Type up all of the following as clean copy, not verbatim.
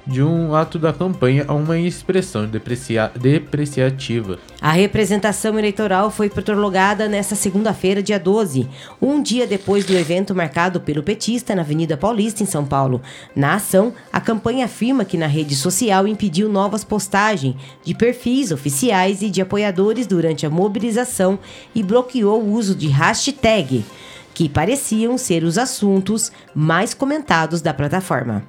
de um ato da campanha a uma expressão depreciativa. A representação eleitoral foi prorrogada nesta segunda-feira, dia 12, um dia depois do evento marcado pelo petista na Avenida Paulista, em São Paulo. Na ação, a campanha afirma que na rede social impediu novas postagens de perfis oficiais e de apoiadores durante a mobilização e bloqueou o uso de hashtag, que pareciam ser os assuntos mais comentados da plataforma.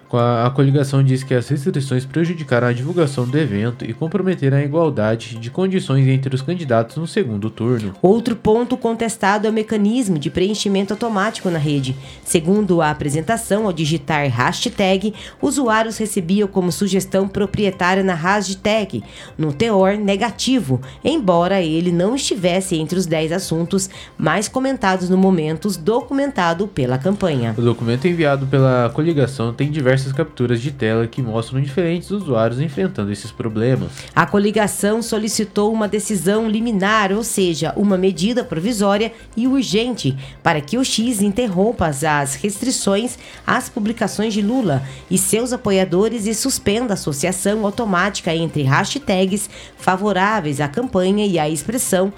A coligação diz que as restrições prejudicaram a divulgação do evento e comprometeram a igualdade de condições entre os candidatos no segundo turno. Outro ponto contestado é o mecanismo de preenchimento automático na rede. Segundo a apresentação, ao digitar hashtag, usuários recebiam como sugestão proprietária na hashtag, no teor negativo, embora ele não estivesse entre os 10 assuntos mais comentados no momento documentado pela campanha. O documento enviado pela coligação tem diversas capturas de tela que mostram diferentes usuários enfrentando esses problemas. A coligação solicitou uma decisão liminar, ou seja, uma medida provisória e urgente, para que o X interrompa as restrições às publicações de Lula e seus apoiadores e suspenda a associação automática entre hashtags favoráveis à campanha e à expressão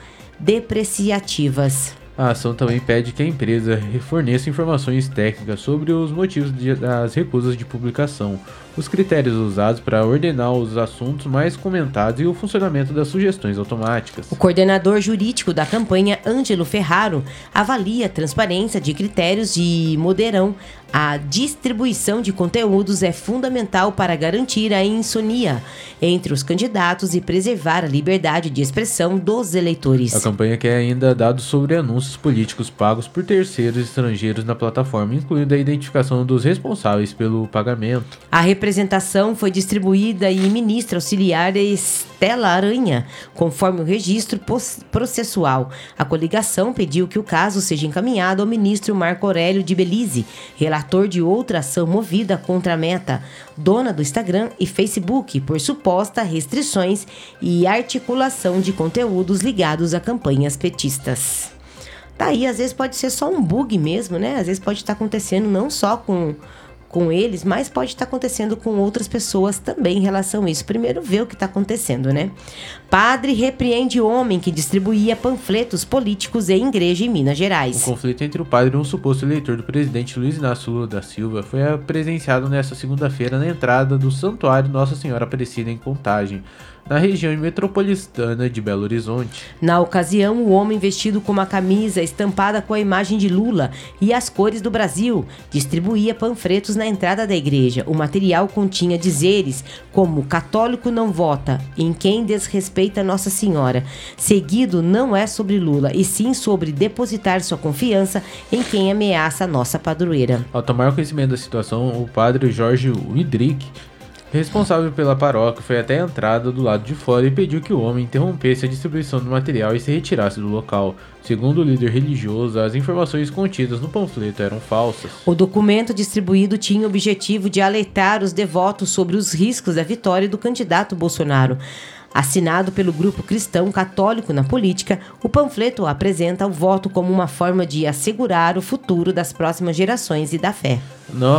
depreciativas. A ação também pede que a empresa forneça informações técnicas sobre os motivos das recusas de publicação, os critérios usados para ordenar os assuntos mais comentados e o funcionamento das sugestões automáticas. O coordenador jurídico da campanha, Ângelo Ferraro, avalia a transparência de critérios e moderam. A distribuição de conteúdos é fundamental para garantir a isonia entre os candidatos e preservar a liberdade de expressão dos eleitores. A campanha quer ainda dados sobre anúncios políticos pagos por terceiros estrangeiros na plataforma, incluindo a identificação dos responsáveis pelo pagamento. A representação foi distribuída e ministra auxiliar Estela Aranha, conforme o registro processual. A coligação pediu que o caso seja encaminhado ao ministro Marco Aurélio de Belize, relator de outra ação movida contra a Meta, dona do Instagram e Facebook, por supostas restrições e articulação de conteúdos ligados a campanhas petistas. Daí, às vezes pode ser só um bug mesmo, né? Às vezes pode estar acontecendo não só com eles, mas pode estar acontecendo com outras pessoas também em relação a isso. Primeiro ver o que está acontecendo, né? Padre repreende homem que distribuía panfletos políticos em igreja em Minas Gerais. O conflito entre o padre e um suposto eleitor do presidente Luiz Inácio Lula da Silva foi presenciado nesta segunda-feira na entrada do Santuário Nossa Senhora Aparecida em Contagem, na região metropolitana de Belo Horizonte. Na ocasião, o homem vestido com uma camisa estampada com a imagem de Lula e as cores do Brasil distribuía panfletos na entrada da igreja. O material continha dizeres como "católico não vota em quem desrespeita Nossa Senhora". Seguido, não é sobre Lula, e sim sobre depositar sua confiança em quem ameaça a nossa padroeira. Ao tomar conhecimento da situação, o padre Jorge Widrick, responsável pela paróquia, foi até a entrada do lado de fora e pediu que o homem interrompesse a distribuição do material e se retirasse do local. Segundo o líder religioso, as informações contidas no panfleto eram falsas. O documento distribuído tinha o objetivo de alertar os devotos sobre os riscos da vitória do candidato Bolsonaro. Assinado pelo grupo cristão católico na política, o panfleto apresenta o voto como uma forma de assegurar o futuro das próximas gerações e da fé. Não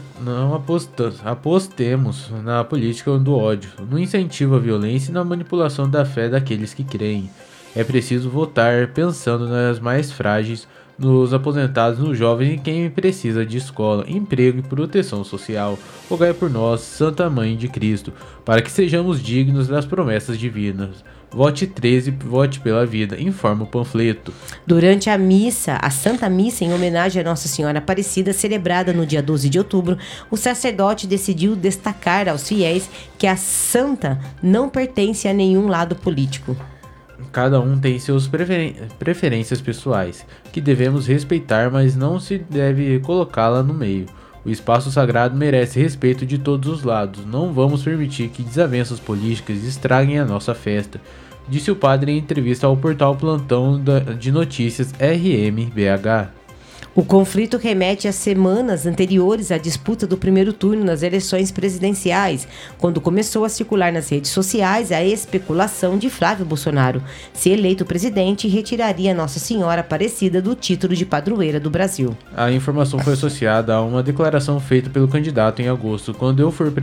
apostemos na política do ódio, no incentivo à violência e na manipulação da fé daqueles que creem. É preciso votar pensando nas mais frágeis, nos aposentados, nos jovens e quem precisa de escola, emprego e proteção social. Rogai por nós, Santa Mãe de Cristo, para que sejamos dignos das promessas divinas. Vote 13, vote pela vida, informa o panfleto. Durante a missa, a Santa Missa em homenagem a Nossa Senhora Aparecida, celebrada no dia 12 de outubro, o sacerdote decidiu destacar aos fiéis que a santa não pertence a nenhum lado político. Cada um tem suas preferências pessoais, que devemos respeitar, mas não se deve colocá-la no meio. O espaço sagrado merece respeito de todos os lados. Não vamos permitir que desavenças políticas estraguem a nossa festa, disse o padre em entrevista ao portal Plantão de Notícias RMBH. O conflito remete às semanas anteriores à disputa do primeiro turno nas eleições presidenciais, quando começou a circular nas redes sociais a especulação de Flávio Bolsonaro, se eleito presidente, retiraria Nossa Senhora Aparecida do título de padroeira do Brasil. A informação foi associada a uma declaração feita pelo candidato em agosto: "Quando eu for